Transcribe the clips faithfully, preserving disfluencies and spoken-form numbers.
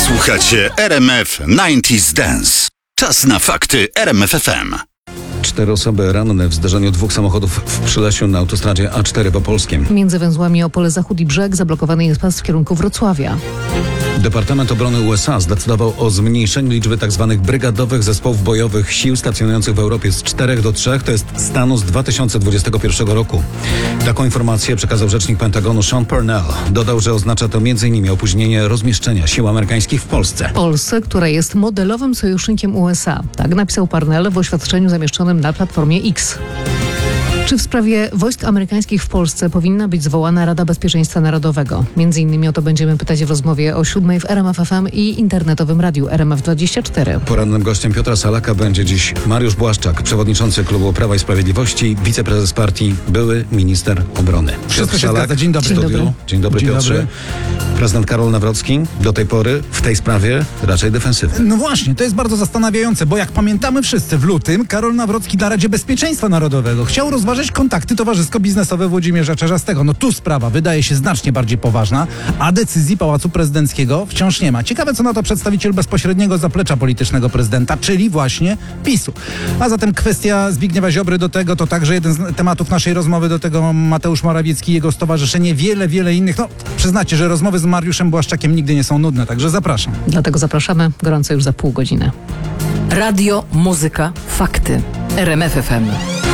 Słuchacie R M F dziewięćdziesiąt Dance. Czas na fakty R M F F M. Cztery osoby ranne w zdarzeniu dwóch samochodów w Przylesiu na autostradzie A cztery po Polskiem. Między węzłami Opole Zachód i Brzeg zablokowany jest pas w kierunku Wrocławia. Departament Obrony U S A zdecydował o zmniejszeniu liczby tzw. brygadowych zespołów bojowych sił stacjonujących w Europie z czterech do trzech, to jest stanu z dwa tysiące dwudziestego pierwszego roku. Taką informację przekazał rzecznik Pentagonu Sean Parnell. Dodał, że oznacza to między innymi opóźnienie rozmieszczenia sił amerykańskich w Polsce. Polsce, która jest modelowym sojusznikiem U S A. Tak napisał Parnell w oświadczeniu zamieszczonym na platformie X. Czy w sprawie wojsk amerykańskich w Polsce powinna być zwołana Rada Bezpieczeństwa Narodowego? Między innymi o to będziemy pytać w rozmowie o siódmej w R M F F M i internetowym radiu R M F dwadzieścia cztery. Porannym gościem Piotra Salaka będzie dziś Mariusz Błaszczak, przewodniczący klubu Prawa i Sprawiedliwości, wiceprezes partii, były minister obrony. Wszystko się zgadza. Dzień dobry. Dzień dobry. Dzień dobry, Dzień Piotrze. dobry. Prezydent Karol Nawrocki do tej pory w tej sprawie raczej defensywny. No właśnie, to jest bardzo zastanawiające, bo jak pamiętamy wszyscy, w lutym Karol Nawrocki na Radzie Bezpieczeństwa Narodowego chciał rozważyć kontakty towarzysko-biznesowe Włodzimierza Czarzastego. No tu sprawa wydaje się znacznie bardziej poważna, a decyzji Pałacu Prezydenckiego wciąż nie ma. Ciekawe, co na to przedstawiciel bezpośredniego zaplecza politycznego prezydenta, czyli właśnie PiSu. A zatem kwestia Zbigniewa Ziobry do tego to także jeden z tematów naszej rozmowy, do tego Mateusz Morawiecki i jego stowarzyszenie, wiele, wiele innych. No przyznacie, że rozmowy z Mariuszem Błaszczakiem nigdy nie są nudne, także zapraszam. Dlatego zapraszamy gorąco już za pół godziny. Radio, muzyka, fakty. R M F F M.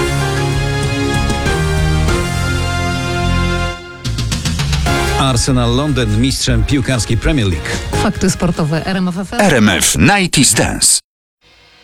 Arsenal Londyn mistrzem piłkarskiej Premier League. Fakty sportowe R M F F M. R M F dziewięćdziesiąt Dance.